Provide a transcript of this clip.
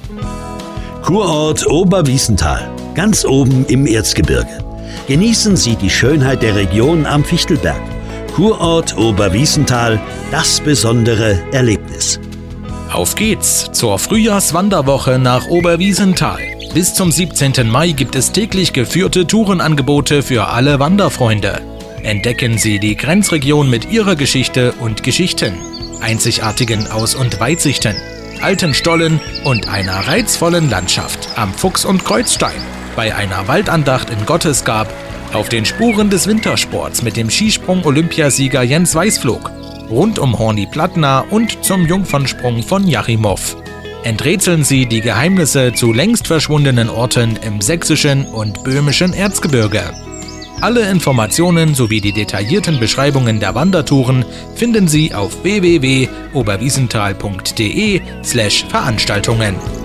Kurort Oberwiesenthal, ganz oben im Erzgebirge. Genießen Sie die Schönheit der Region am Fichtelberg. Kurort Oberwiesenthal, das besondere Erlebnis. Auf geht's zur Frühjahrswanderwoche nach Oberwiesenthal. Bis zum 17. Mai gibt es täglich geführte Tourenangebote für alle Wanderfreunde. Entdecken Sie die Grenzregion mit ihrer Geschichte und Geschichten, einzigartigen Aus- und Weitsichten, alten Stollen und einer reizvollen Landschaft am Fuchs- und Kreuzstein, bei einer Waldandacht in Gottesgab, auf den Spuren des Wintersports mit dem Skisprung-Olympiasieger Jens Weißflog, rund um Horni-Plattner und zum Jungfernsprung von Jachimow. Enträtseln Sie die Geheimnisse zu längst verschwundenen Orten im sächsischen und böhmischen Erzgebirge. Alle Informationen sowie die detaillierten Beschreibungen der Wandertouren finden Sie auf www.oberwiesenthal.de/Veranstaltungen.